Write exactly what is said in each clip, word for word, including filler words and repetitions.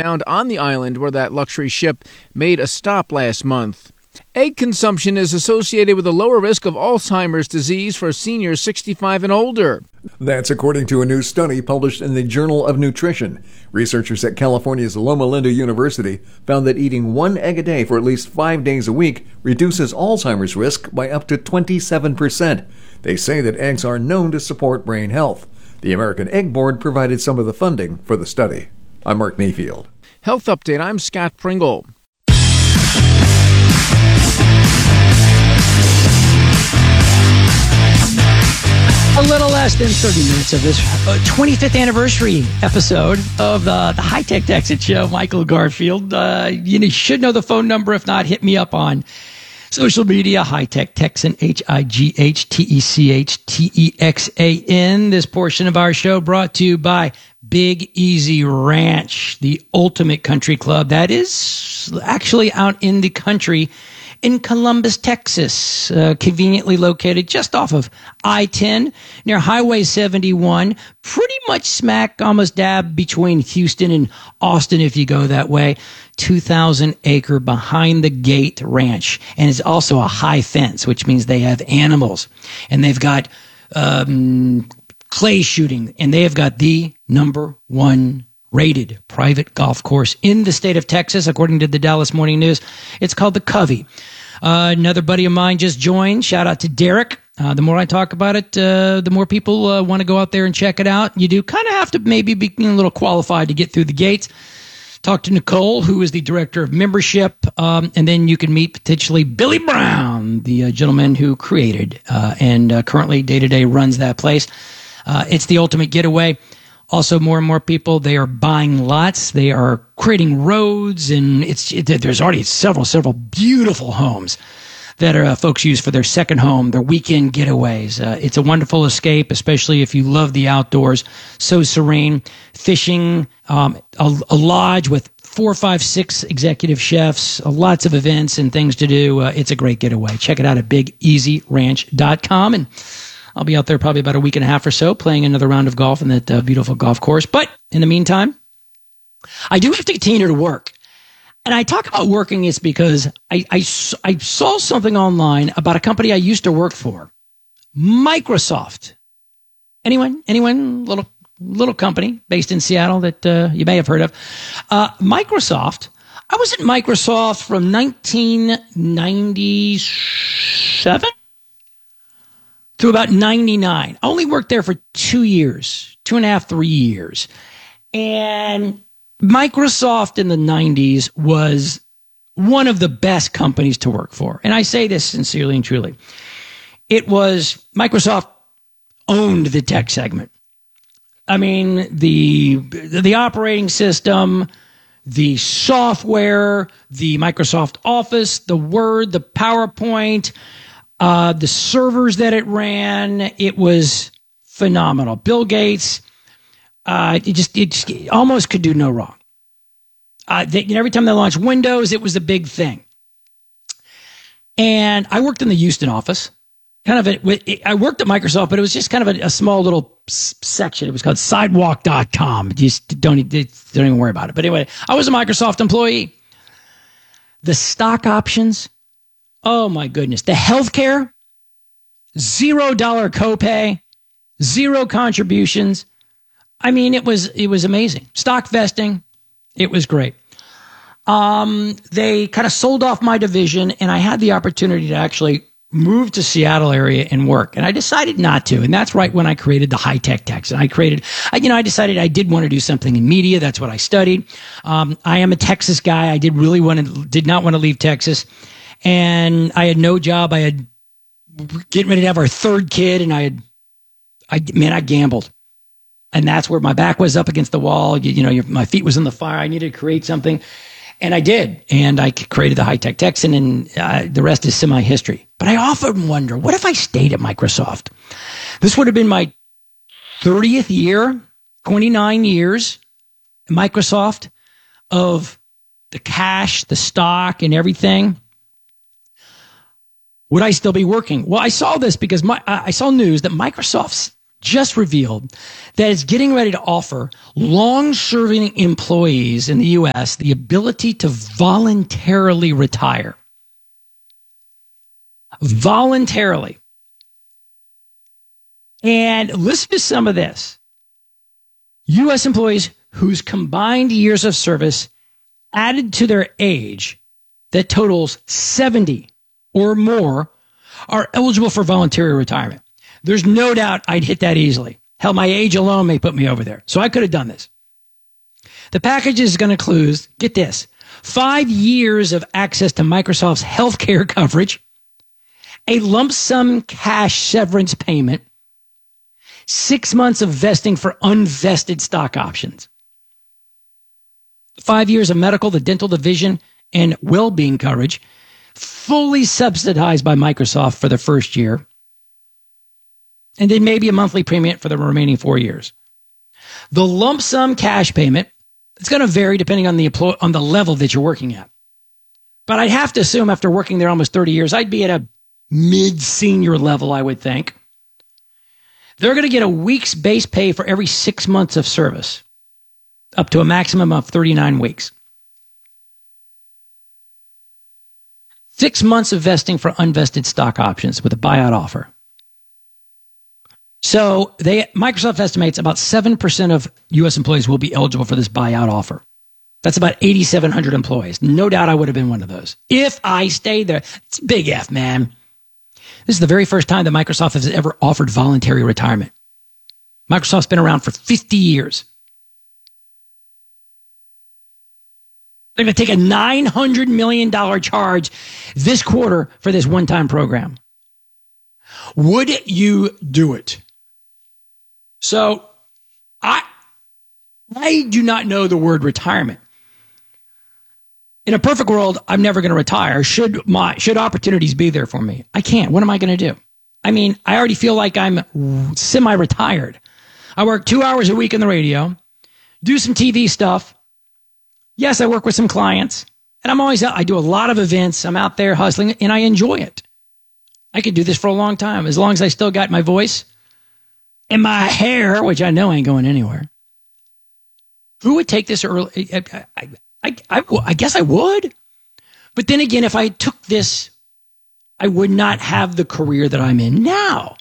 found on the island where that luxury ship made a stop last month. Egg consumption is associated with a lower risk of Alzheimer's disease for seniors sixty-five and older. That's according to a new study published in the Journal of Nutrition. Researchers at California's Loma Linda University found that eating one egg a day for at least five days a week reduces Alzheimer's risk by up to twenty-seven percent. They say that eggs are known to support brain health. The American Egg Board provided some of the funding for the study. I'm Mark Mayfield. Health Update, I'm Scott Pringle. A little less than thirty minutes of this uh, twenty-fifth anniversary episode of uh, the High Tech Texan Show. Michael Garfield. Uh, you should know the phone number. If not, hit me up on social media. High Tech Texan, H I G H T E C H T E X A N. This portion of our show brought to you by Big Easy Ranch, the ultimate country club that is actually out in the country in Columbus, Texas, uh, conveniently located just off of I ten near Highway seventy-one, pretty much smack, almost dab between Houston and Austin if you go that way. two thousand acre behind the gate ranch. And it's also a high fence, which means they have animals. And they've got um, clay shooting. And they have got the number one rated private golf course in the state of Texas, according to the Dallas Morning News. It's called the Covey. Uh, another buddy of mine just joined. Shout out to Derek. Uh, the more I talk about it, uh, the more people uh, want to go out there and check it out. You do kind of have to maybe be a little qualified to get through the gates. Talk to Nicole, who is the director of membership, um, and then you can meet potentially Billy Brown, the uh, gentleman who created uh, and uh, currently day-to-day runs that place. Uh, it's the ultimate getaway. Also, more and more people, they are buying lots. They are creating roads, and it's it, there's already several, several beautiful homes that are, uh, folks use for their second home, their weekend getaways. Uh, it's a wonderful escape, especially if you love the outdoors. So serene. Fishing, um, a, a lodge with four, five, six executive chefs, uh, lots of events and things to do. Uh, it's a great getaway. Check it out at big easy ranch dot com, and I'll be out there probably about a week and a half or so playing another round of golf in that uh, beautiful golf course. But in the meantime, I do have to continue to work. And I talk about working is because I, I, I saw something online about a company I used to work for, Microsoft. Anyone? Anyone? Little little company based in Seattle that uh, you may have heard of. Uh, Microsoft. I was at Microsoft from nineteen ninety-seven through about ninety-nine. I only worked there for two years, two and a half, three years. And Microsoft in the nineties was one of the best companies to work for. And I say this sincerely and truly. It was Microsoft owned the tech segment. I mean, the the operating system, the software, the Microsoft Office, the Word, the PowerPoint, uh, the servers that it ran, it was phenomenal. Bill Gates, uh, it just it just, it almost could do no wrong. Uh, they, you know, every time they launched Windows, it was a big thing. And I worked in the Houston office. Kind of a, I worked at Microsoft, but it was just kind of a, a small little section. It was called sidewalk dot com. Just don't, don't even worry about it. But anyway, I was a Microsoft employee. The stock options, oh my goodness. The healthcare, zero dollar copay, zero contributions. I mean, it was it was amazing. Stock vesting, it was great. Um, they kind of sold off my division, and I had the opportunity to actually move to Seattle area and work. And I decided not to. And that's right when I created the High Tech Texan. I created, you know, I decided I did want to do something in media. That's what I studied. Um, I am a Texas guy. I did really want to, did not want to leave Texas. And I had no job. I had getting ready to have our third kid. And I had, I, man, I gambled. And that's where my back was up against the wall. You, you know, your, my feet was in the fire. I needed to create something. And I did. And I created the High Tech Texan, and uh, the rest is semi-history. But I often wonder, what if I stayed at Microsoft? This would have been my thirtieth year, twenty-nine years at Microsoft, of the cash, the stock, and everything. Would I still be working? Well, I saw this because my, I saw news that Microsoft's just revealed that it's getting ready to offer long-serving employees in the U S the ability to voluntarily retire. Voluntarily. And listen to some of this. U S employees whose combined years of service added to their age that totals seventy or more are eligible for voluntary retirement. There's no doubt I'd hit that easily. Hell, my age alone may put me over there. So I could have done this. The package is going to include, get this, five years of access to Microsoft's healthcare coverage, a lump sum cash severance payment, six months of vesting for unvested stock options, five years of medical, the dental, the vision, and well-being coverage, fully subsidized by Microsoft for the first year, and then maybe a monthly premium for the remaining four years. The lump sum cash payment, it's going to vary depending on the employ- on the level that you're working at. But I'd have to assume after working there almost thirty years, I'd be at a mid-senior level, I would think. They're going to get a week's base pay for every six months of service, up to a maximum of thirty-nine weeks. Six months of vesting for unvested stock options with a buyout offer. So they Microsoft estimates about seven percent of U S employees will be eligible for this buyout offer. That's about eight thousand seven hundred employees. No doubt I would have been one of those. If I stayed there. It's a big F, man. This is the very first time that Microsoft has ever offered voluntary retirement. Microsoft's been around for fifty years. They're going to take a nine hundred million dollars charge this quarter for this one-time program. Would you do it? So, I, I do not know the word retirement. In a perfect world, I'm never going to retire. Should my should opportunities be there for me? I can't. What am I going to do? I mean, I already feel like I'm semi-retired. I work two hours a week in the radio, do some T V stuff. Yes, I work with some clients, and I'm always out. I do a lot of events. I'm out there hustling, and I enjoy it. I could do this for a long time, as long as I still got my voice and my hair, which I know ain't going anywhere. Who would take this early? I, I, I, I, I guess I would. But then again, if I took this, I would not have the career that I'm in now.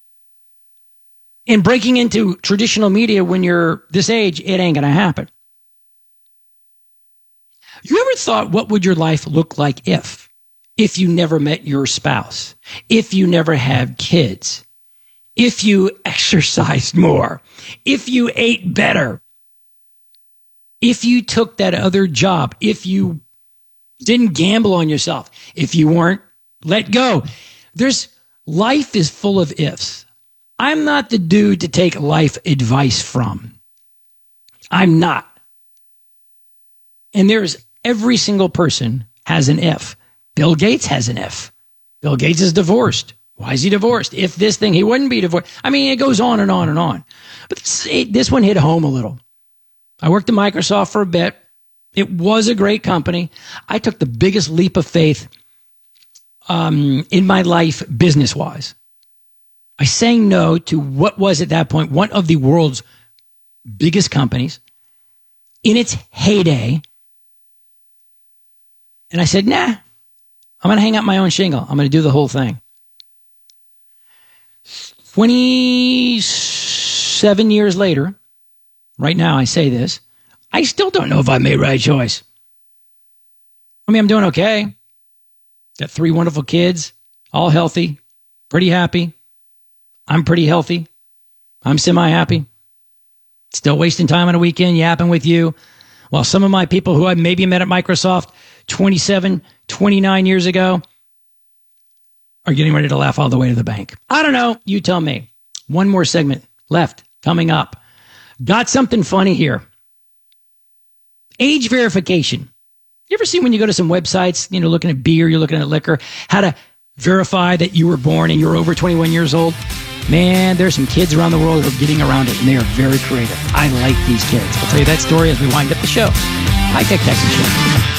And breaking into traditional media when you're this age, it ain't going to happen. You ever thought, what would your life look like if? If you never met your spouse, if you never had kids, if you exercised more, if you ate better, if you took that other job, if you didn't gamble on yourself, if you weren't let go. There's life is full of ifs. I'm not the dude to take life advice from. I'm not. And there's every single person has an if. Bill Gates has an if. Bill Gates is divorced. Why is he divorced? If this thing, he wouldn't be divorced. I mean, it goes on and on and on. But this, it, this one hit home a little. I worked at Microsoft for a bit. It was a great company. I took the biggest leap of faith um, in my life business-wise. I sang no to what was at that point one of the world's biggest companies in its heyday. And I said, nah, I'm going to hang up my own shingle. I'm going to do the whole thing. twenty-seven years later, right now I say this, I still don't know if I made the right choice. I mean, I'm doing okay. Got three wonderful kids, all healthy, pretty happy. I'm pretty healthy. I'm semi-happy. Still wasting time on a weekend yapping with you. While some of my people who I maybe met at Microsoft twenty-seven, twenty-nine years ago are getting ready to laugh all the way to the bank. I don't know. You tell me. One more segment left coming up. Got something funny here. Age verification. You ever see when you go to some websites, you know, looking at beer, you're looking at liquor, how to verify that you were born and you're over twenty-one years old? Man, there's some kids around the world who are getting around it, and they are very creative. I like these kids. I'll tell you that story as we wind up the show. High Tech Texas Show.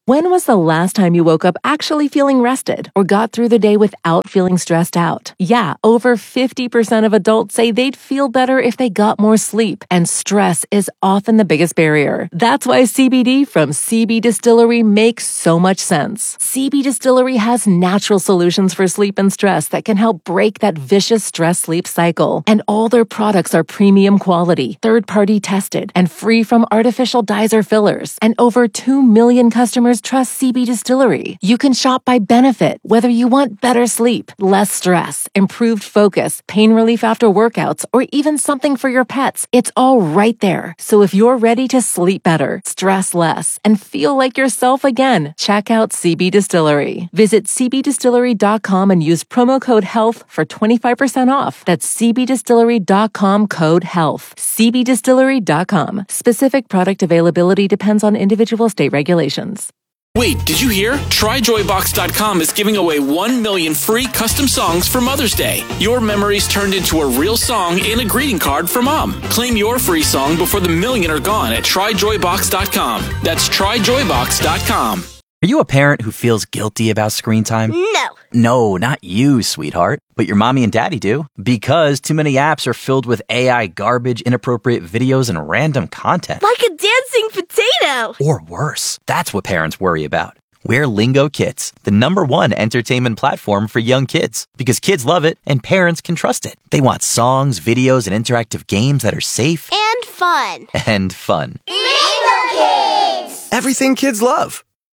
When was the last time you woke up actually feeling rested or got through the day without feeling stressed out? Yeah, over fifty percent of adults say they'd feel better if they got more sleep, and stress is often the biggest barrier. That's why C B D from C B Distillery makes so much sense. C B Distillery has natural solutions for sleep and stress that can help break that vicious stress-sleep cycle. And all their products are premium quality, third-party tested, and free from artificial dyes or fillers. And over two million customers trust C B Distillery. You can shop by benefit, whether you want better sleep, less stress, improved focus, pain relief after workouts, or even something for your pets. It's all right there. So if you're ready to sleep better, stress less, and feel like yourself again, check out C B Distillery. Visit c b distillery dot com and use promo code HEALTH for twenty-five percent off. That's c b distillery dot com code HEALTH. c b distillery dot com. Specific product availability depends on individual state regulations. Wait, did you hear? Try joy box dot com is giving away one million free custom songs for Mother's Day. Your memories turned into a real song and a greeting card for Mom. Claim your free song before the million are gone at try joy box dot com. That's try joy box dot com. Are you a parent who feels guilty about screen time? No. No, not you, sweetheart. But your mommy and daddy do. Because too many apps are filled with A I garbage, inappropriate videos, and random content. Like a dancing potato. Or worse. That's what parents worry about. We're Lingo Kids, the number one entertainment platform for young kids. Because kids love it and parents can trust it. They want songs, videos, and interactive games that are safe. And fun. And fun. Lingo Kids! Everything kids love.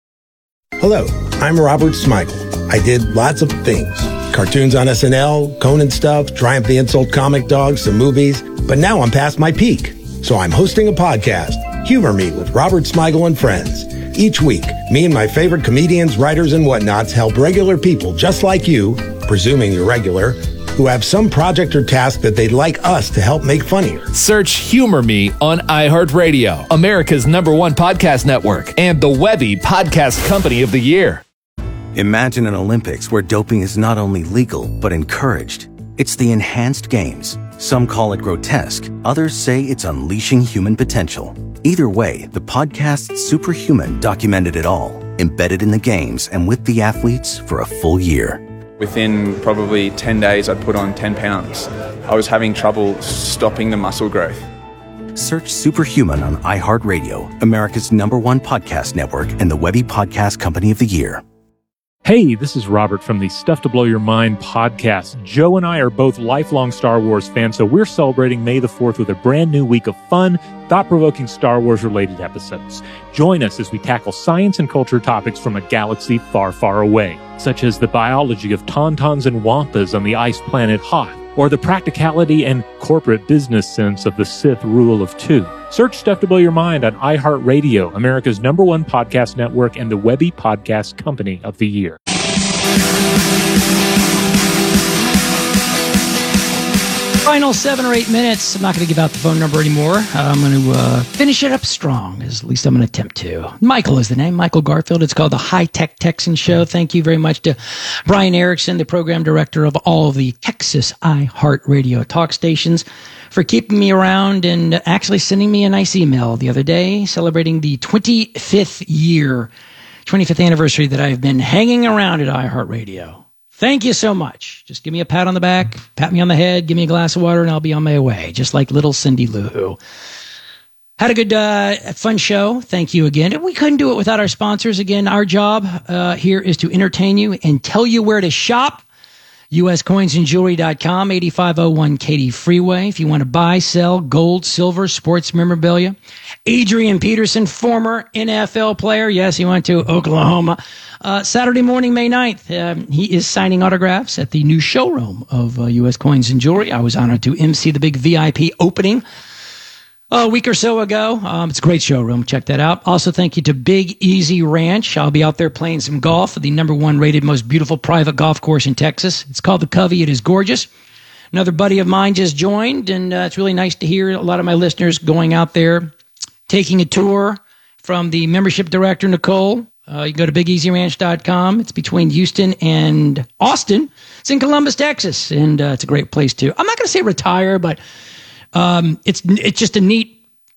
Hello, I'm Robert Smigel. I did lots of things. Cartoons on S N L, Conan stuff, Triumph the Insult comic dogs, some movies. But now I'm past my peak. So I'm hosting a podcast, Humor Me with Robert Smigel and Friends. Each week, me and my favorite comedians, writers, and whatnots help regular people just like you, presuming you're regular, who have some project or task that they'd like us to help make funnier. Search Humor Me on iHeartRadio, America's number one podcast network, and the Webby Podcast Company of the Year. Imagine an Olympics where doping is not only legal, but encouraged. It's the enhanced games. Some call it grotesque. Others say it's unleashing human potential. Either way, the podcast Superhuman documented it all, embedded in the games and with the athletes for a full year. Within probably ten days, I'd put on ten pounds. I was having trouble stopping the muscle growth. Search Superhuman on iHeartRadio, America's number one podcast network, and the Webby Podcast Company of the Year. Hey, this is Robert from the Stuff to Blow Your Mind podcast. Joe and I are both lifelong Star Wars fans, so we're celebrating May the fourth with a brand new week of fun, thought-provoking Star Wars-related episodes. Join us as we tackle science and culture topics from a galaxy far, far away, such as the biology of tauntauns and wampas on the ice planet Hoth, or the practicality and corporate business sense of the Sith rule of two. Search Stuff to Blow Your Mind on iHeartRadio, America's number one podcast network, and the Webby Podcast Company of the Year. Final seven or eight minutes. I'm not going to give out the phone number anymore. Uh, I'm going to uh, finish it up strong, as at least I'm going to attempt to. Michael is the name, Michael Garfield. It's called the High Tech Texan Show. Thank you very much to Brian Erickson, the program director of all of the Texas iHeartRadio talk stations, for keeping me around and actually sending me a nice email the other day celebrating the twenty-fifth year, twenty-fifth anniversary that I've been hanging around at iHeartRadio. Thank you so much. Just give me a pat on the back, pat me on the head, give me a glass of water, and I'll be on my way, just like little Cindy Lou Who. Had a good, uh, fun show. Thank you again. We couldn't do it without our sponsors. Again, our job uh, here is to entertain you and tell you where to shop. U S coins and jewelry dot com, eighty-five oh one Katy Freeway. If you want to buy, sell gold, silver, sports memorabilia. Adrian Peterson, former N F L player. Yes, he went to Oklahoma. Uh, Saturday morning, May ninth, um, he is signing autographs at the new showroom of uh, U S Coins and Jewelry. I was honored to emcee the big V I P opening a week or so ago. Um, it's a great showroom. Check that out. Also, thank you to Big Easy Ranch. I'll be out there playing some golf at the number one rated most beautiful private golf course in Texas. It's called the Covey. It is gorgeous. Another buddy of mine just joined, and uh, it's really nice to hear a lot of my listeners going out there, taking a tour from the membership director, Nicole. Uh, you can go to big easy ranch dot com. It's between Houston and Austin. It's in Columbus, Texas, and uh, it's a great place to, I'm not going to say retire, but Um, it's it's just a neat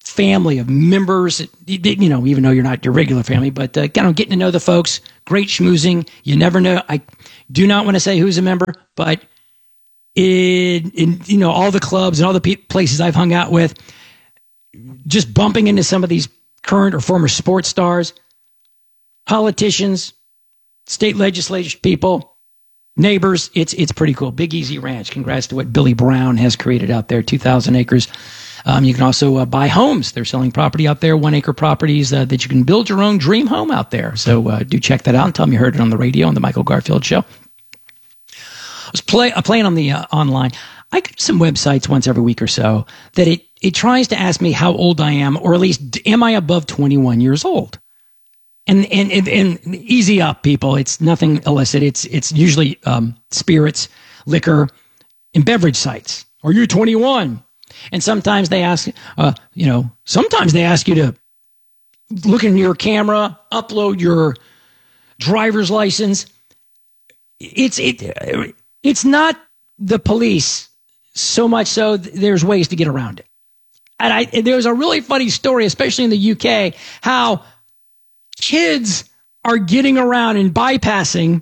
family of members, you know, even though you're not your regular family, but uh, kind of getting to know the folks, great schmoozing. You never know. I do not want to say who's a member, but in, in you know, all the clubs and all the pe- places I've hung out with, just bumping into some of these current or former sports stars, politicians, state legislature people, neighbors. It's it's pretty cool. Big Easy Ranch. Congrats to what Billy Brown has created out there. two thousand acres. Um, you can also uh, buy homes. They're selling property out there, one acre properties uh, that you can build your own dream home out there. So uh, do check that out and tell them you heard it on the radio on the Michael Garfield Show. I was play, uh, playing on the uh, online. I get some websites once every week or so that it, it tries to ask me how old I am, or at least am I above twenty-one years old? And, and, and, and easy up, people. It's nothing illicit. It's, it's usually um, spirits, liquor, and beverage sites. Are you twenty-one? And sometimes they ask, uh, you know, sometimes they ask you to look in your camera, upload your driver's license. It's, it, it's not the police so much so there's ways to get around it. And I, and there's a really funny story, especially in the U K, how kids are getting around and bypassing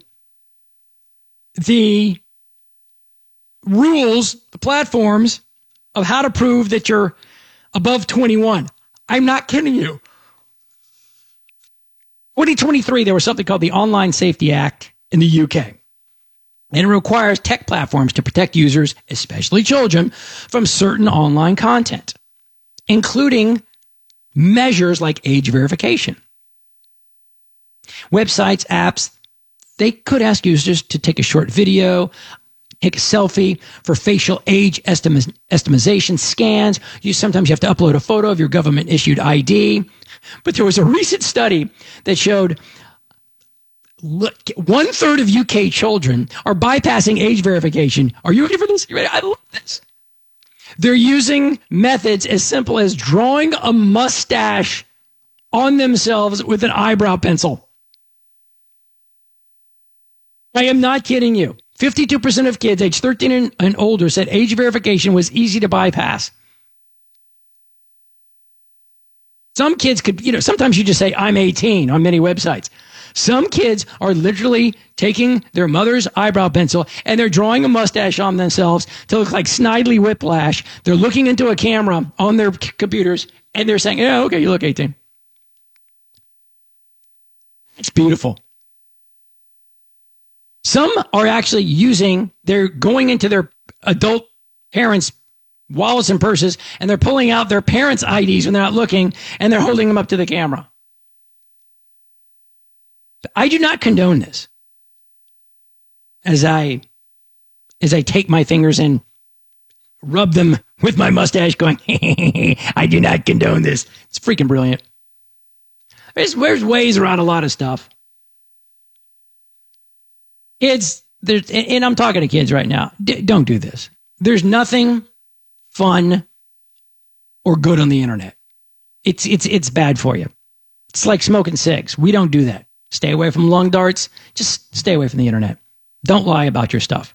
the rules, the platforms of how to prove that you're above twenty-one. I'm not kidding you. twenty twenty-three, there was something called the Online Safety Act in the U K. And it requires tech platforms to protect users, especially children, from certain online content, including measures like age verification. Websites, apps, they could ask users to take a short video, take a selfie for facial age estim- estimation scans. You sometimes you have to upload a photo of your government-issued I D. But there was a recent study that showed look, one third of U K children are bypassing age verification. Are you ready for this? You ready? I love this. They're using methods as simple as drawing a mustache on themselves with an eyebrow pencil. I am not kidding you. fifty-two percent of kids age thirteen and, and older said age verification was easy to bypass. Some kids could, you know, sometimes you just say, I'm eighteen on many websites. Some kids are literally taking their mother's eyebrow pencil and they're drawing a mustache on themselves to look like Snidely Whiplash. They're looking into a camera on their c- computers and they're saying, yeah, okay, you look eighteen. It's beautiful. Some are actually using, they're going into their adult parents' wallets and purses, and they're pulling out their parents' I Ds when they're not looking, and they're holding them up to the camera. I do not condone this. As I, as I take my fingers and rub them with my mustache going, I do not condone this. It's freaking brilliant. There's, there's ways around a lot of stuff. Kids, there's, and I'm talking to kids right now. D- don't do this. There's nothing fun or good on the internet. It's it's it's bad for you. It's like smoking cigs. We don't do that. Stay away from lung darts. Just stay away from the internet. Don't lie about your stuff.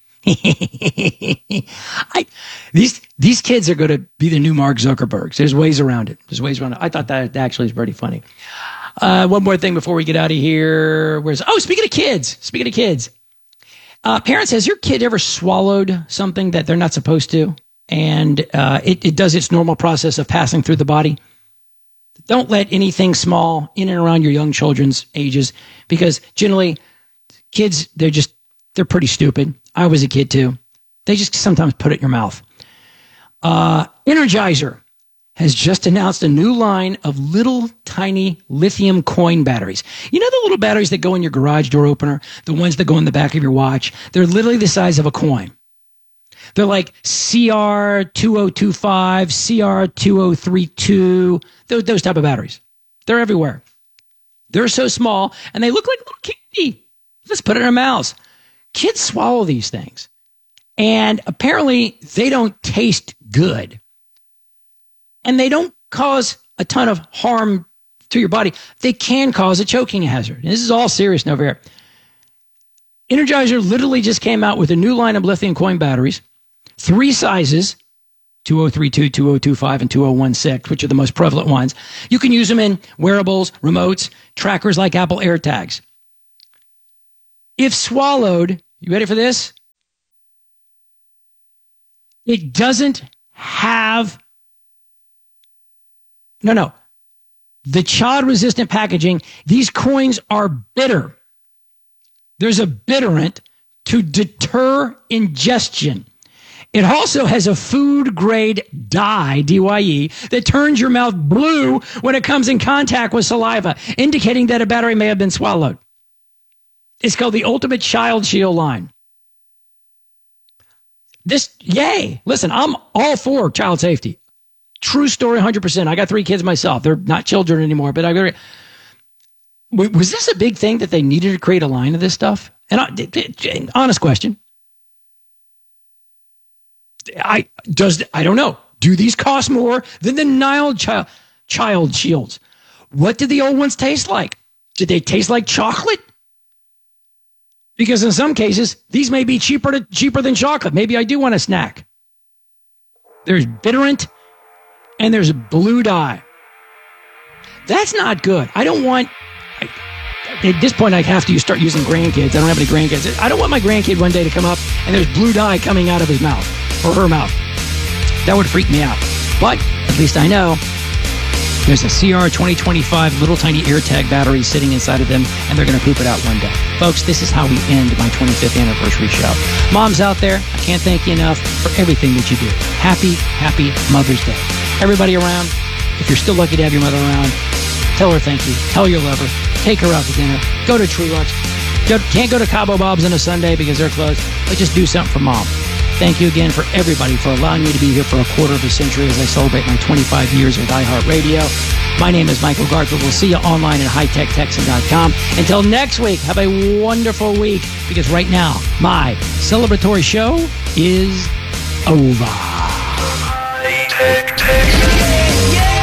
I, these these kids are going to be the new Mark Zuckerbergs. There's ways around it. There's ways around it. I thought that actually is pretty funny. Uh, one more thing before we get out of here. Where's oh, speaking of kids, speaking of kids, uh, parents, has your kid ever swallowed something that they're not supposed to, and uh, it, it does its normal process of passing through the body? Don't let anything small in and around your young children's ages, because generally, kids they're just they're pretty stupid. I was a kid too. They just sometimes put it in your mouth. Uh, Energizer has just announced a new line of little tiny lithium coin batteries. You know the little batteries that go in your garage door opener? The ones that go in the back of your watch? They're literally the size of a coin. They're like C R two oh two five, C R two oh three two, those, those type of batteries. They're everywhere. They're so small, and they look like little candy. Let's put it in our mouths. Kids swallow these things, and apparently they don't taste good. And they don't cause a ton of harm to your body. They can cause a choking hazard. And this is all serious over here. Energizer literally just came out with a new line of lithium coin batteries, three sizes, two oh three two, two oh two five, and two oh one six, which are the most prevalent ones. You can use them in wearables, remotes, trackers like Apple AirTags. If swallowed, you ready for this? It doesn't have, no, no. The child-resistant packaging, these coins are bitter. There's a bitterant to deter ingestion. It also has a food-grade dye, D Y E, that turns your mouth blue when it comes in contact with saliva, indicating that a battery may have been swallowed. It's called the Ultimate Child Shield line. This, yay! Listen, I'm all for child safety. True story, one hundred percent. I got three kids myself. They're not children anymore, but I got. Was this a big thing that they needed to create a line of this stuff? And I, honest question. I does I don't know. Do these cost more than the Nile child child shields? What did the old ones taste like? Did they taste like chocolate? Because in some cases, these may be cheaper to, cheaper than chocolate. Maybe I do want a snack. There's bitterant and there's blue dye. That's not good. I don't want. I, at this point, I have to start using grandkids. I don't have any grandkids. I don't want my grandkid one day to come up and there's blue dye coming out of his mouth or her mouth. That would freak me out. But at least I know there's a C R twenty twenty-five little tiny AirTag battery sitting inside of them, and they're going to poop it out one day. Folks, this is how we end my twenty-fifth anniversary show. Moms out there, I can't thank you enough for everything that you do. Happy, happy Mother's Day. Everybody around, if you're still lucky to have your mother around, tell her thank you. Tell your lover. Take her out to dinner. Go to True Lux. Go, can't go to Cabo Bob's on a Sunday because they're closed, but just do something for Mom. Thank you again for everybody for allowing me to be here for a quarter of a century as I celebrate my twenty-five years with iHeartRadio. My name is Michael Garfield. We'll see you online at high tech texan dot com. Until next week, have a wonderful week, because right now, my celebratory show is over. High-Tech Texan. Yeah!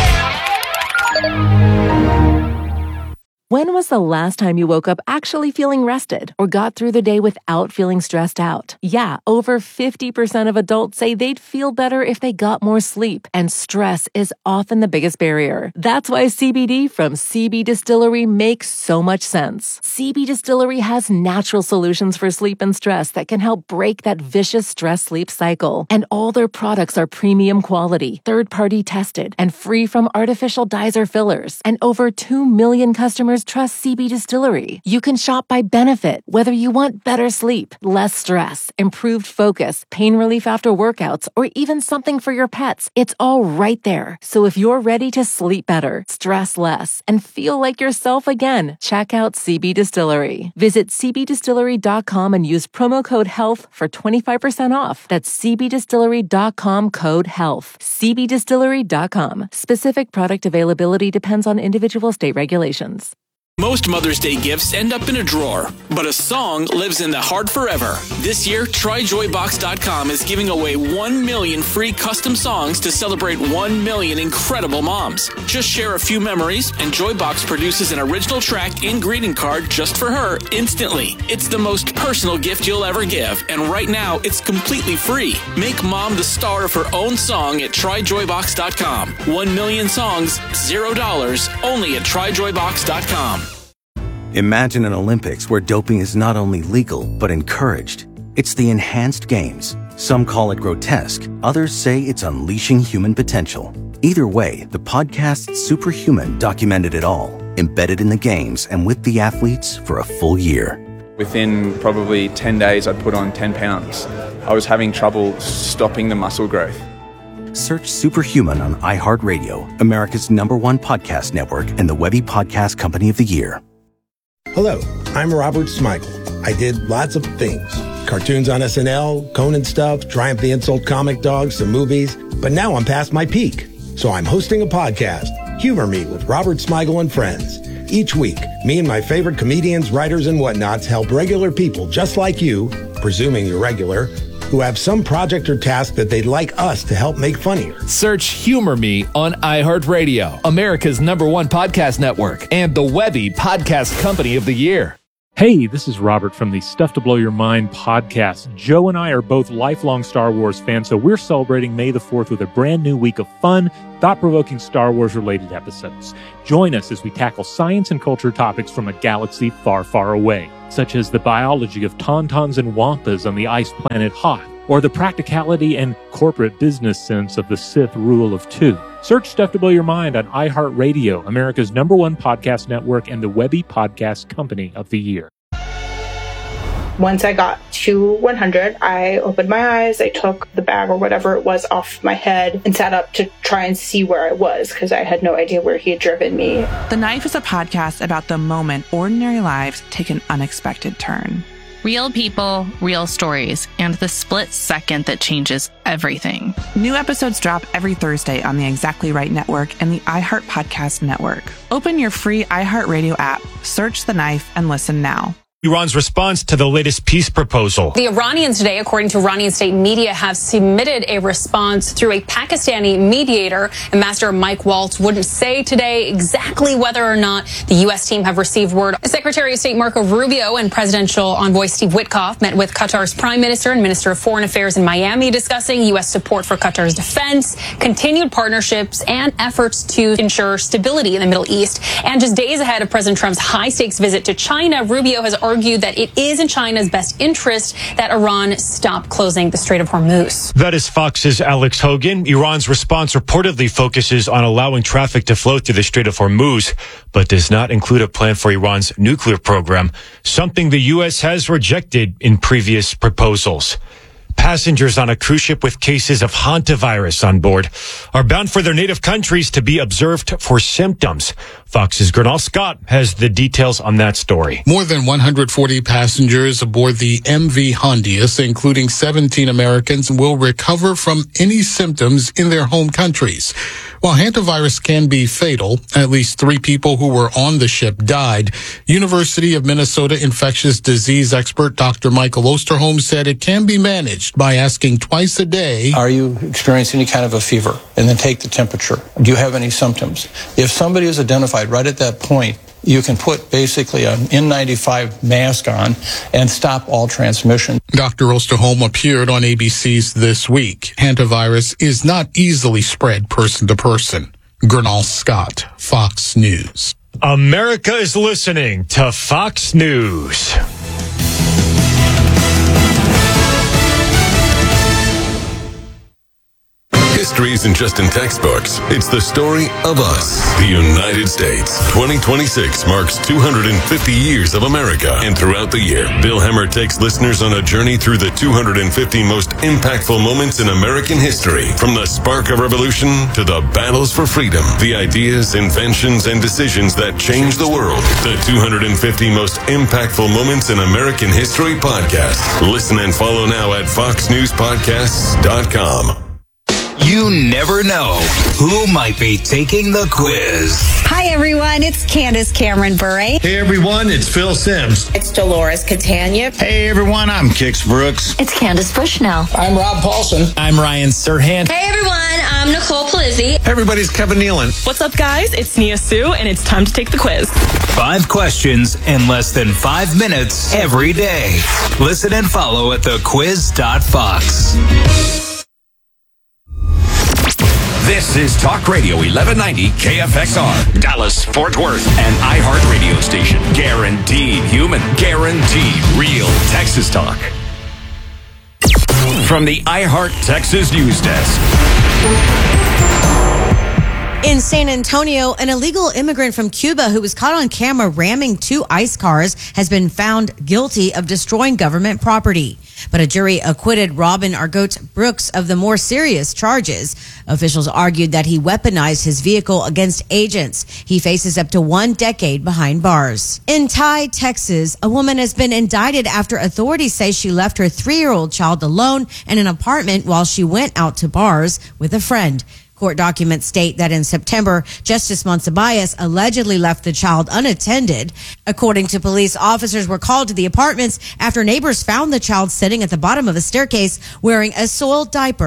When was the last time you woke up actually feeling rested or got through the day without feeling stressed out? Yeah, over fifty percent of adults say they'd feel better if they got more sleep, and stress is often the biggest barrier. That's why C B D from C B Distillery makes so much sense. C B Distillery has natural solutions for sleep and stress that can help break that vicious stress-sleep cycle. And all their products are premium quality, third-party tested, and free from artificial dyes or fillers. And over two million customers trust C B Distillery. You can shop by benefit, whether you want better sleep, less stress, improved focus, pain relief after workouts, or even something for your pets. It's all right there. So if you're ready to sleep better, stress less, and feel like yourself again, check out C B Distillery. Visit c b distillery dot com and use promo code HEALTH for twenty-five percent off. That's c b distillery dot com code HEALTH. c b distillery dot com. Specific product availability depends on individual state regulations. Most Mother's Day gifts end up in a drawer, but a song lives in the heart forever. This year, try joy box dot com is giving away one million free custom songs to celebrate one million incredible moms. Just share a few memories, and Joybox produces an original track and greeting card just for her instantly. It's the most personal gift you'll ever give, and right now, it's completely free. Make Mom the star of her own song at try joy box dot com. One million songs, zero dollars, only at try joy box dot com. Imagine an Olympics where doping is not only legal, but encouraged. It's the enhanced games. Some call it grotesque. Others say it's unleashing human potential. Either way, the podcast Superhuman documented it all, embedded in the games and with the athletes for a full year. Within probably ten days, I'd put on ten pounds. I was having trouble stopping the muscle growth. Search Superhuman on iHeartRadio, America's number one podcast network, and the Webby Podcast Company of the Year. Hello, I'm Robert Smigel. I did lots of things. Cartoons on S N L, Conan stuff, Triumph the Insult Comic Dog, some movies. But now I'm past my peak. So I'm hosting a podcast, Humor Me with Robert Smigel and Friends. Each week, me and my favorite comedians, writers, and whatnots help regular people just like you, presuming you're regular, who have some project or task that they'd like us to help make funnier. Search Humor Me on iHeartRadio, America's number one podcast network, and the Webby Podcast Company of the Year. Hey, this is Robert from the Stuff to Blow Your Mind podcast. Joe and I are both lifelong Star Wars fans, so we're celebrating May the fourth with a brand new week of fun, thought-provoking Star Wars-related episodes. Join us as we tackle science and culture topics from a galaxy far, far away, such as the biology of tauntauns and wampas on the ice planet Hoth, or the practicality and corporate business sense of the Sith rule of two. Search Stuff to Blow Your Mind on iHeartRadio, America's number one podcast network and the Webby Podcast Company of the Year. Once I got to one hundred, I opened my eyes, I took the bag or whatever it was off my head and sat up to try and see where I was because I had no idea where he had driven me. The Knife is a podcast about the moment ordinary lives take an unexpected turn. Real people, real stories, and the split second that changes everything. New episodes drop every Thursday on the Exactly Right Network and the iHeart Podcast Network. Open your free iHeartRadio app, search The Knife, and listen now. Iran's response to the latest peace proposal. The Iranians today, according to Iranian state media, have submitted a response through a Pakistani mediator. Ambassador Mike Waltz wouldn't say today exactly whether or not the U S team have received word. Secretary of State Marco Rubio and Presidential Envoy Steve Witkoff met with Qatar's Prime Minister and Minister of Foreign Affairs in Miami, discussing U S support for Qatar's defense, continued partnerships, and efforts to ensure stability in the Middle East. And just days ahead of President Trump's high-stakes visit to China, Rubio has argued that it is in China's best interest that Iran stop closing the Strait of Hormuz. That is Fox's Alex Hogan. Iran's response reportedly focuses on allowing traffic to flow through the Strait of Hormuz, but does not include a plan for Iran's nuclear program, something the U S has rejected in previous proposals. Passengers on a cruise ship with cases of hantavirus on board are bound for their native countries to be observed for symptoms. Fox's Gernal Scott has the details on that story. More than one hundred forty passengers aboard the M V Hondius, including seventeen Americans, will recover from any symptoms in their home countries. While hantavirus can be fatal, at least three people who were on the ship died. University of Minnesota infectious disease expert Doctor Michael Osterholm said it can be managed by asking twice a day, are you experiencing any kind of a fever? And then take the temperature. Do you have any symptoms? If somebody is identified right at that point, you can put basically an N ninety-five mask on and stop all transmission. Doctor Osterholm appeared on A B C's This Week. Hantavirus is not easily spread person to person. Gernal Scott, Fox News. America is listening to Fox News. History isn't just in textbooks. It's the story of us, the United States. twenty twenty-six marks two hundred fifty years of America. And throughout the year, Bill Hemmer takes listeners on a journey through the two hundred fifty most impactful moments in American history. From the spark of revolution to the battles for freedom, the ideas, inventions, and decisions that changed the world. The two hundred fifty most impactful moments in American history podcast. Listen and follow now at fox news podcasts dot com. You never know who might be taking the quiz. Hi, everyone. It's Candace Cameron Bure. Hey, everyone. It's Phil Sims. It's Dolores Catania. Hey, everyone. I'm Kix Brooks. It's Candace Bushnell. I'm Rob Paulson. I'm Ryan Serhant. Hey, everyone. I'm Nicole Palizzi. Hey, everybody's Kevin Nealon. What's up, guys? It's Nia Sue, and it's time to take the quiz. Five questions in less than five minutes every day. Listen and follow at the quiz dot fox. This is Talk Radio eleven ninety K F X R, Dallas, Fort Worth, an iHeart radio station. Guaranteed human, guaranteed real Texas talk. From the iHeart Texas News Desk. In San Antonio, an illegal immigrant from Cuba who was caught on camera ramming two ICE cars has been found guilty of destroying government property. But a jury acquitted Robin Argot Brooks of the more serious charges. Officials argued that he weaponized his vehicle against agents. He faces up to one decade behind bars. In Ty, Texas, a woman has been indicted after authorities say she left her three-year-old child alone in an apartment while she went out to bars with a friend. Court documents state that in September, Justice Monsibias allegedly left the child unattended. According to police, officers were called to the apartments after neighbors found the child sitting at the bottom of a staircase wearing a soiled diaper.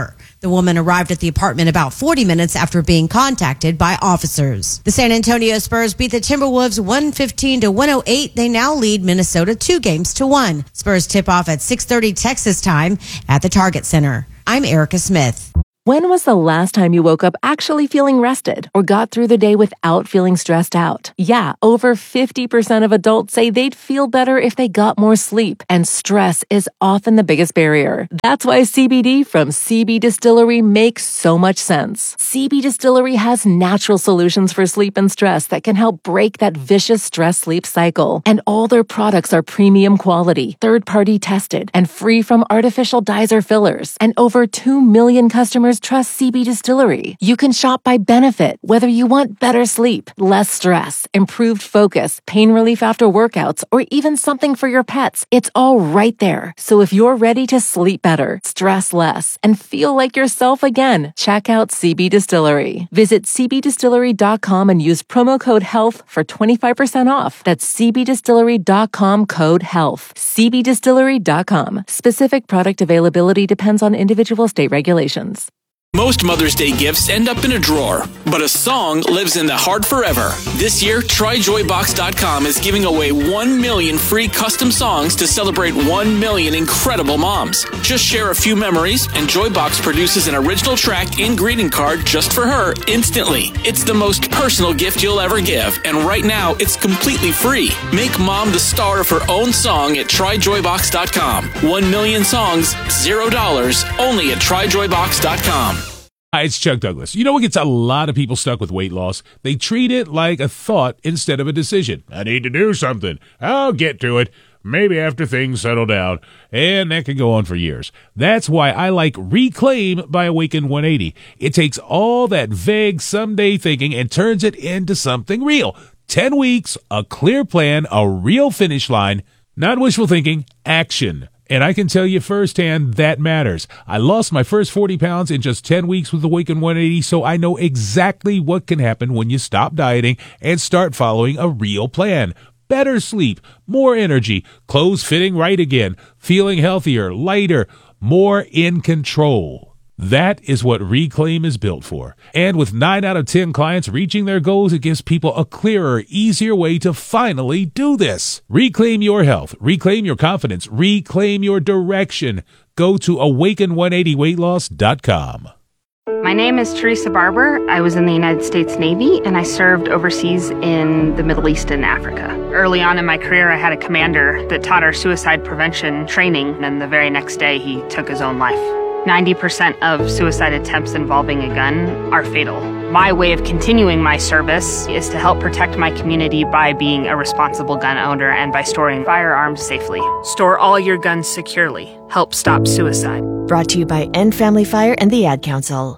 The woman arrived at the apartment about forty minutes after being contacted by officers. The San Antonio Spurs beat the Timberwolves one fifteen to one oh eight. They now lead Minnesota two games to one. Spurs tip off at six thirty Texas time at the Target Center. I'm Erica Smith. When was the last time you woke up actually feeling rested or got through the day without feeling stressed out? Yeah, over fifty percent of adults say they'd feel better if they got more sleep, and stress is often the biggest barrier. That's why C B D from C B Distillery makes so much sense. C B Distillery has natural solutions for sleep and stress that can help break that vicious stress-sleep cycle. And all their products are premium quality, third-party tested, and free from artificial dyes or fillers. And over two million customers trust C B Distillery. You can shop by benefit, whether you want better sleep, less stress, improved focus, pain relief after workouts, or even something for your pets. It's all right there. So if you're ready to sleep better, stress less, and feel like yourself again, check out C B Distillery. Visit c b distillery dot com and use promo code HEALTH for twenty-five percent off. That's c b distillery dot com code HEALTH. c b distillery dot com. Specific product availability depends on individual state regulations. Most Mother's Day gifts end up in a drawer, but a song lives in the heart forever. This year, try joy box dot com is giving away one million free custom songs to celebrate one million incredible moms. Just share a few memories, and Joybox produces an original track and greeting card just for her instantly. It's the most personal gift you'll ever give, and right now, it's completely free. Make mom the star of her own song at try joy box dot com. One million songs, zero dollars, only at try joy box dot com. Hi, it's Chuck Douglas. You know what gets a lot of people stuck with weight loss? They treat it like a thought instead of a decision. I need to do something. I'll get to it. Maybe after things settle down. And that can go on for years. That's why I like Reclaim by Awaken one eighty. It takes all that vague someday thinking and turns it into something real. Ten weeks, a clear plan, a real finish line. Not wishful thinking, action. And I can tell you firsthand that matters. I lost my first forty pounds in just ten weeks with Awaken one eighty, so I know exactly what can happen when you stop dieting and start following a real plan. Better sleep, more energy, clothes fitting right again, feeling healthier, lighter, more in control. That is what Reclaim is built for. And with nine out of ten clients reaching their goals, it gives people a clearer, easier way to finally do this. Reclaim your health. Reclaim your confidence. Reclaim your direction. Go to awaken one eighty weight loss dot com. My name is Teresa Barber. I was in the United States Navy, and I served overseas in the Middle East and Africa. Early on in my career, I had a commander that taught our suicide prevention training, and the very next day, he took his own life. ninety percent of suicide attempts involving a gun are fatal. My way of continuing my service is to help protect my community by being a responsible gun owner and by storing firearms safely. Store all your guns securely. Help stop suicide. Brought to you by End Family Fire and the Ad Council.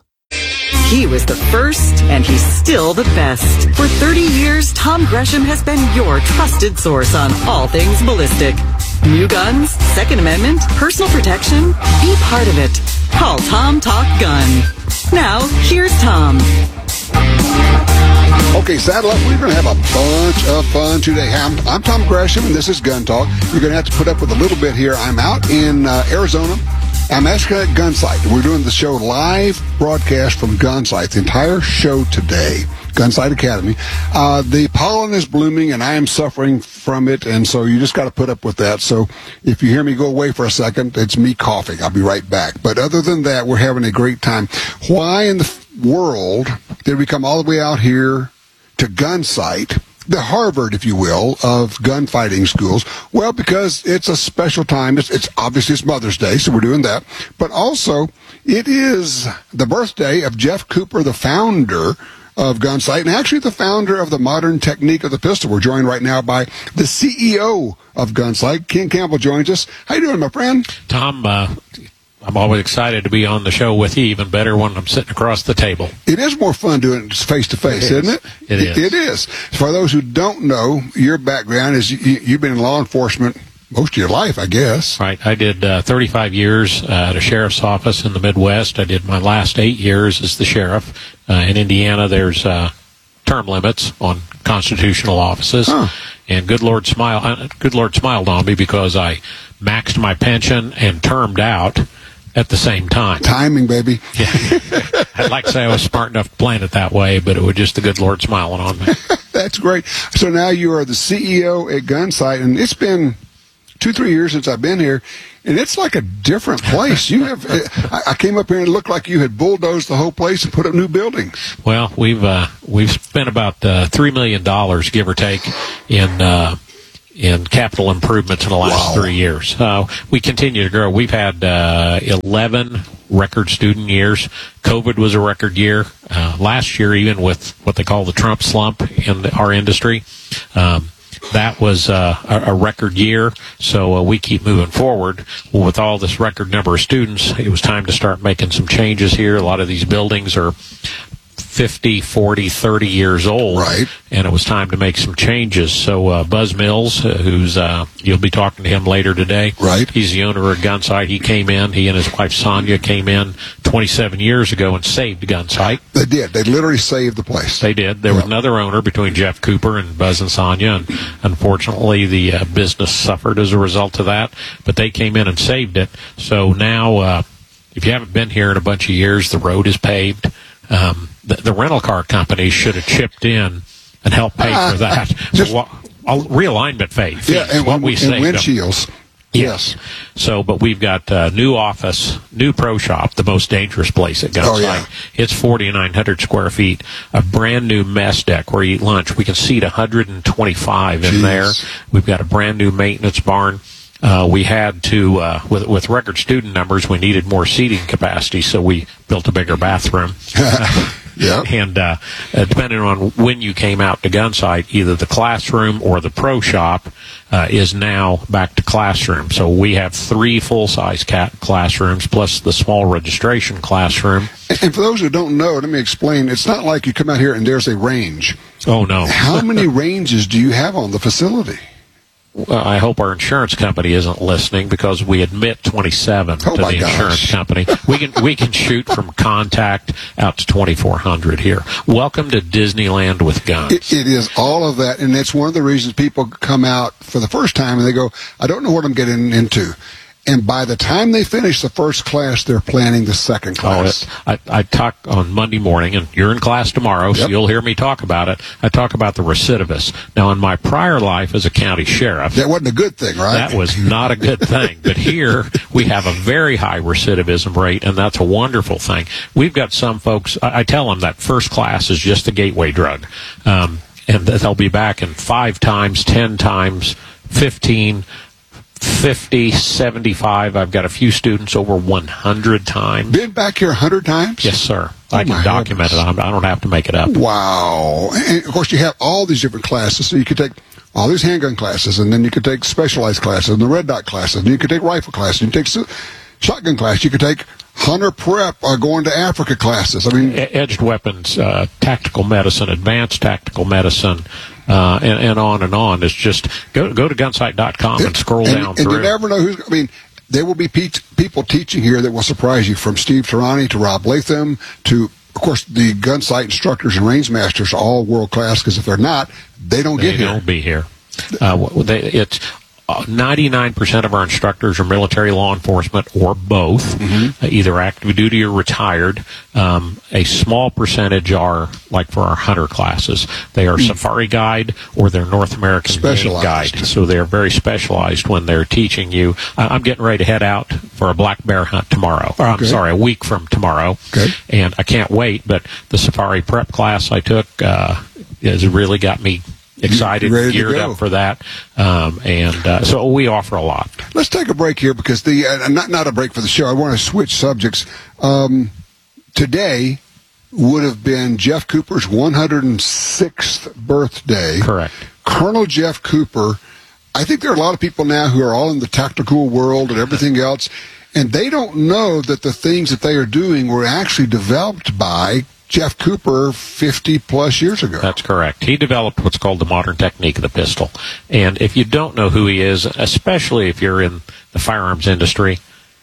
He was the first, and he's still the best. For thirty years, Tom Gresham has been your trusted source on all things ballistic. New guns, Second Amendment, personal protection. Be part of it. Call Tom Talk Gun. Now, here's Tom. Okay, saddle up. We're going to have a bunch of fun today. I'm, I'm Tom Gresham, and this is Gun Talk. You're going to have to put up with a little bit here. I'm out in uh, Arizona. I'm actually at Gunsight. We're doing the show live broadcast from Gunsight, the entire show today. Gunsight Academy. Uh, the pollen is blooming, and I am suffering from it, and so you just got to put up with that. So if you hear me go away for a second, it's me coughing. I'll be right back. But other than that, we're having a great time. Why in the world did we come all the way out here to Gunsight, the Harvard, if you will, of gunfighting schools? Well, because it's a special time. It's, it's obviously it's Mother's Day, so we're doing that. But also, it is the birthday of Jeff Cooper, the founder of Gunsight, and actually the founder of the modern technique of the pistol. We're joined right now by the C E O of Gunsight. Ken Campbell joins us. How you doing, my friend? Tom, uh, I'm always excited to be on the show with you, even better when I'm sitting across the table. It is more fun doing it face-to-face, isn't it? It is. It is. For those who don't know, your background is you, you've been in law enforcement most of your life, I guess. Right. I did uh, thirty-five years uh, at a sheriff's office in the Midwest. I did my last eight years as the sheriff. Uh, in Indiana, there's uh, term limits on constitutional offices. Huh. And good Lord smile, uh, good Lord smiled on me because I maxed my pension and termed out at the same time. Timing, baby. Yeah. I'd like to say I was smart enough to plan it that way, but it was just the good Lord smiling on me. That's great. So now you are the C E O at Gunsight, and it's been two, three years since I've been here, and it's like a different place. You have. I, I came up here and it looked like you had bulldozed the whole place and put up new buildings. Well, we've uh, we've spent about uh, three million dollars, give or take, in uh, in capital improvements in the last wow. three years. So we continue to grow. We've had uh, eleven record student years. COVID was a record year. Uh, last year, even with what they call the Trump slump in our industry, um, that was uh, a, a record year. So uh, we keep moving forward. Well, with all this record number of students, it was time to start making some changes here. A lot of these buildings are fifty, forty, thirty years old, right. and it was time to make some changes. So uh, Buzz Mills, uh, who's uh, you'll be talking to him later today, right? He's the owner of Gunsight. He came in. He and his wife Sonia came in twenty-seven years ago and saved Gunsight. They did. They literally saved the place. They did. There yep. was another owner between Jeff Cooper and Buzz and Sonia, and unfortunately the uh, business suffered as a result of that. But they came in and saved it. So now, uh, if you haven't been here in a bunch of years, the road is paved. Um, the, the rental car company should have chipped in and helped pay for that. Just, well, realignment fee. Fees, yeah, and, what we and saved windshields. Them. Yes. So, but we've got a new office, new pro shop, the most dangerous place at Gunsight. Oh, yeah. It's forty-nine hundred square feet, a brand new mess deck where you eat lunch. We can seat one hundred twenty-five in Jeez. there. We've got a brand new maintenance barn. Uh, we had to, uh, with, with record student numbers, we needed more seating capacity, so we built a bigger bathroom. Yeah. And uh, uh, depending on when you came out to Gunsight, either the classroom or the pro shop uh, is now back to classroom. So we have three full-size cat classrooms plus the small registration classroom. And, and for those who don't know, let me explain. It's not like you come out here and there's a range. Oh, no. How many ranges do you have on the facility? Well, I hope our insurance company isn't listening because we admit twenty-seven oh to the gosh. insurance company. We can we can shoot from contact out to twenty-four hundred here. Welcome to Disneyland with guns. It, it is all of that, and it's one of the reasons people come out for the first time and they go, I don't know what I'm getting into. And by the time they finish the first class, they're planning the second class. Oh, it, I, I talk on Monday morning, and you're in class tomorrow, so yep. you'll hear me talk about it. I talk about the recidivists. Now, in my prior life as a county sheriff, that wasn't a good thing, right? That was not a good thing. But here, we have a very high recidivism rate, and that's a wonderful thing. We've got some folks, I, I tell them that first class is just a gateway drug, um, and that they'll be back in five times, ten times, fifteen fifty, seventy-five. I've got a few students over one hundred times. Been back here one hundred times? Yes, sir. Oh, I can document goodness. it. I don't have to make it up. Wow. And, of course, you have all these different classes. So you could take all these handgun classes, and then you could take specialized classes, and the red dot classes, and you could take rifle classes, you could take shotgun class, you could take hunter prep, uh, going to Africa classes. I mean, edged weapons, uh, tactical medicine, advanced tactical medicine, uh, and, and on and on. It's just go go to gunsight dot com and scroll and, down and through. And you never know who's. I mean, there will be pe- people teaching here that will surprise you, from Steve Tarani to Rob Latham to, of course, the Gunsight instructors and range masters are all world class. Because if they're not, they don't they get here. They don't be here. Uh, they, it's. Uh, ninety-nine percent of our instructors are military, law enforcement, or both, mm-hmm. uh, either active duty or retired. Um, a small percentage are, like for our hunter classes, they are mm. safari guide or they're North American game guide. So they're very specialized when they're teaching you. Uh, I'm getting ready to head out for a black bear hunt tomorrow. Or, I'm okay. sorry, a week from tomorrow. Okay. And I can't wait, but the safari prep class I took uh, has really got me excited, geared up for that, um, and uh, so we offer a lot. Let's take a break here because the uh, not not a break for the show. I want to switch subjects. Um, today would have been Jeff Cooper's one hundred sixth birthday. Correct. Colonel Jeff Cooper. I think there are a lot of people now who are all in the tactical world and everything else, and they don't know that the things that they are doing were actually developed by Jeff Cooper fifty plus years ago. That's correct. He developed what's called the modern technique of the pistol. And if you don't know who he is, especially if you're in the firearms industry,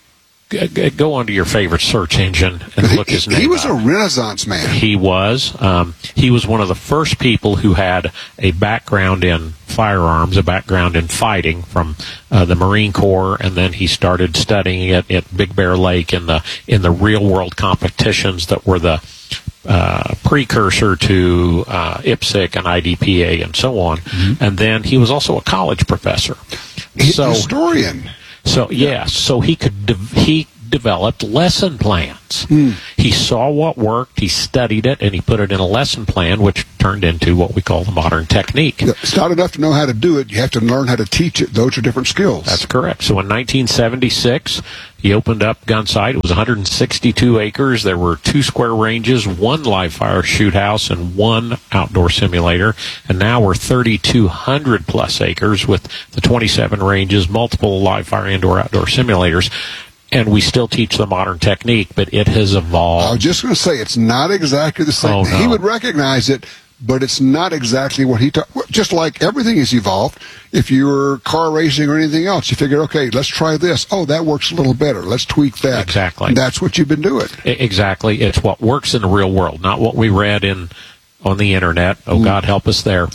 g- go onto your favorite search engine and look his name He was up. a Renaissance man. He was. Um, he was one of the first people who had a background in firearms, a background in fighting from uh, the Marine Corps, and then he started studying it at Big Bear Lake in the in the real world competitions that were the uh, precursor to uh, I P S C and I D P A and so on. Mm-hmm. And then he was also a college professor, so historian. So yes, yeah, so he could de- he developed lesson plans. Hmm. He saw what worked, he studied it, and he put it in a lesson plan, which turned into what we call the modern technique. It's not enough to know how to do it. You have to learn how to teach it. Those are different skills. That's correct. So in nineteen seventy-six, he opened up Gunsight. It was one hundred sixty-two acres. There were two square ranges, one live fire shoot house, and one outdoor simulator. And now we're thirty-two hundred plus acres with the twenty-seven ranges, multiple live fire indoor outdoor simulators. And we still teach the modern technique, but it has evolved. I was just going to say, it's not exactly the same. Oh, no. He would recognize it, but it's not exactly what he taught. Just like everything has evolved. If you're car racing or anything else, you figure, okay, let's try this. Oh, that works a little better. Let's tweak that. Exactly. And that's what you've been doing. Exactly. It's what works in the real world, not what we read in on the internet. Oh, mm. God help us there.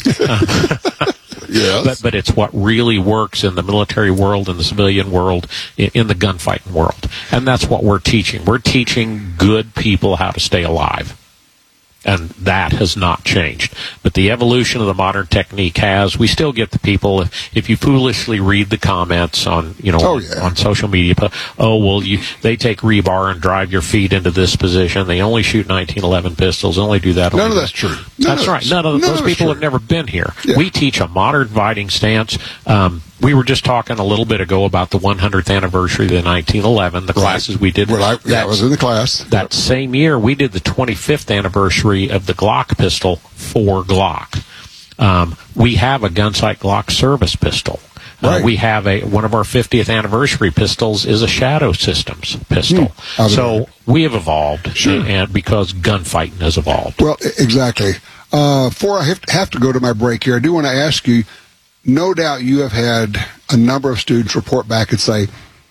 Yes. But, but it's what really works in the military world, in the civilian world, in, in the gunfighting world. And that's what we're teaching. We're teaching good people how to stay alive. And that has not changed. But the evolution of the modern technique has. We still get the people, if, if you foolishly read the comments on, you know, oh, yeah. on social media, oh, well, you, they take rebar and drive your feet into this position. They only shoot nineteen eleven pistols, only do that. None of that's true. None that's of right. that's, None of none those of people true. have never been here. Yeah. We teach a modern fighting stance. Um, we were just talking a little bit ago about the one hundredth anniversary of the nineteen eleven, the right. classes we did. Well, I, yeah, I was in the class. That yep. same year, we did the twenty-fifth anniversary of the Glock pistol for Glock. Um, we have a Gunsight Glock service pistol. Right. Uh, we have a one of our fiftieth anniversary pistols is a Shadow Systems pistol. Hmm. So we have evolved, sure. and because gunfighting has evolved. Well, exactly. Uh, before I have to, have to go to my break here, I do want to ask you, no doubt you have had a number of students report back and say,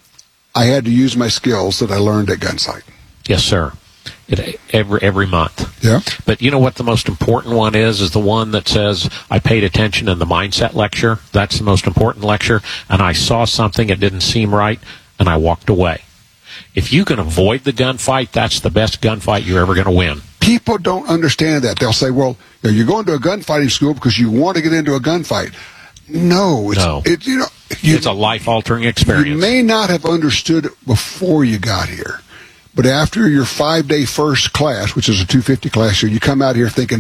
I had to use my skills that I learned at Gunsight. Yes, sir. It, every every month. Yeah. But you know what the most important one is? Is the one that says, I paid attention in the mindset lecture. That's the most important lecture. And I saw something that didn't seem right, and I walked away. If you can avoid the gunfight, that's the best gunfight you're ever going to win. People don't understand that. They'll say, well, you know, you're going to a gunfighting school because you want to get into a gunfight. No. It's, no. It, you know, you, it's a life-altering experience. You may not have understood it before you got here. But after your five-day first class, which is a two fifty class year, you come out here thinking,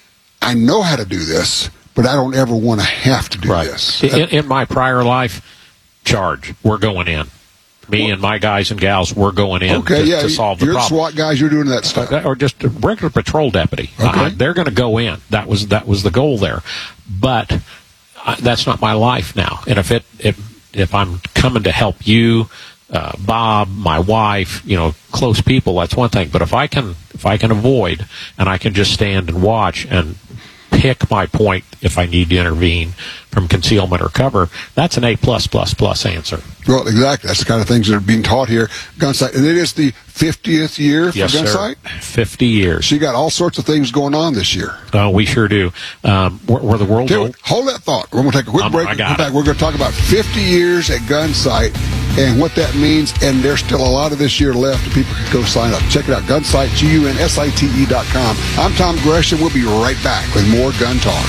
I know how to do this, but I don't ever want to have to do right. this. In, in my prior life, charge. We're going in. Me well, and my guys and gals, we're going in okay, to, yeah, to solve the you're problem. You're SWAT guys, you're doing that stuff. Uh, or just a regular patrol deputy. Okay. Uh, they're going to go in. That was that was the goal there. But uh, that's not my life now. And if it if if I'm coming to help you, Uh, Bob, my wife, you know, close people, that's one thing. But if I can, if I can avoid and I can just stand and watch and pick my point if I need to intervene from concealment or cover, that's an A plus plus plus answer. Well, exactly. That's the kind of things that are being taught here. Gunsight. And it is the fiftieth year for yes, Gunsight? Sir. fifty years. So you got all sorts of things going on this year. Uh, we sure do. Um, we're, we're the world's old. Hold that thought. We're going to take a quick um, break. I got back. We're going to talk about fifty years at Gunsight and what that means. And there's still a lot of this year left and people can go sign up. Check it out. Gunsight, G U N S I T E dot com. I'm Tom Gresham. We'll be right back with more Gun Talk.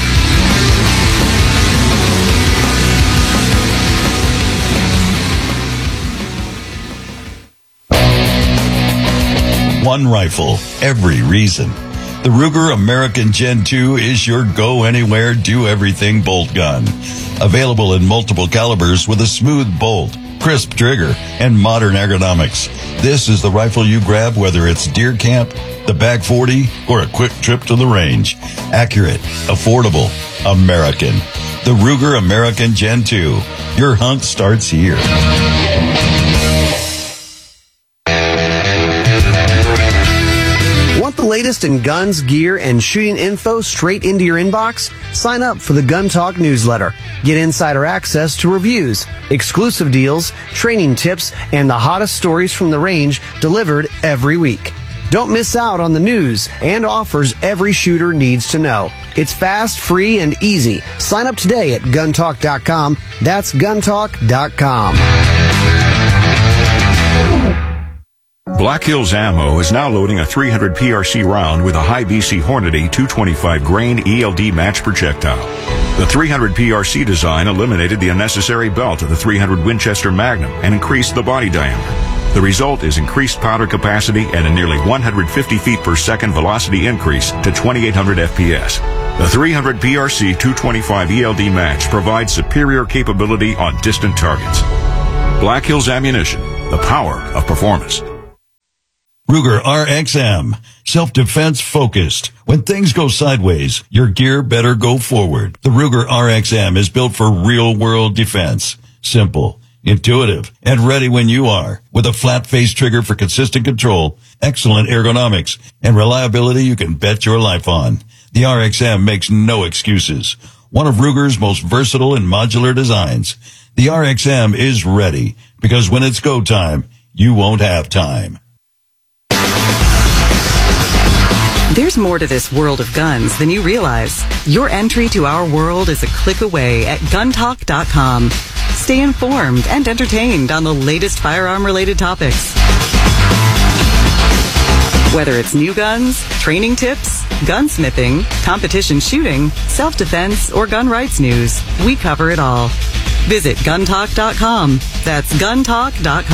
One rifle, every reason. The Ruger American Gen two is your go-anywhere, do-everything bolt gun. Available in multiple calibers with a smooth bolt, crisp trigger, and modern ergonomics. This is the rifle you grab whether it's deer camp, the Bag forty, or a quick trip to the range. Accurate, affordable, American. The Ruger American Gen two. Your hunt starts here. Want the latest in guns, gear, and shooting info straight into your inbox? Sign up for the Gun Talk newsletter. Get insider access to reviews, exclusive deals, training tips, and the hottest stories from the range delivered every week. Don't miss out on the news and offers every shooter needs to know. It's fast, free, and easy. Sign up today at gun talk dot com. That's gun talk dot com. Black Hills Ammo is now loading a three hundred P R C round with a high B C Hornady two twenty-five grain E L D match projectile. The three hundred P R C design eliminated the unnecessary belt of the three hundred Winchester Magnum and increased the body diameter. The result is increased powder capacity and a nearly one hundred fifty feet per second velocity increase to twenty-eight hundred F P S. The three hundred P R C two twenty-five E L D match provides superior capability on distant targets. Black Hills Ammunition, the power of performance. Ruger R X M, self-defense focused. When things go sideways, your gear better go forward. The Ruger R X M is built for real-world defense. Simple, intuitive, and ready when you are. With a flat-face trigger for consistent control, excellent ergonomics, and reliability you can bet your life on. The R X M makes no excuses. One of Ruger's most versatile and modular designs. The R X M is ready, because when it's go time, you won't have time. There's more to this world of guns than you realize. Your entry to our world is a click away at gun talk dot com. Stay informed and entertained on the latest firearm-related topics. Whether it's new guns, training tips, gunsmithing, competition shooting, self-defense, or gun rights news, we cover it all. Visit gun talk dot com. That's gun talk dot com.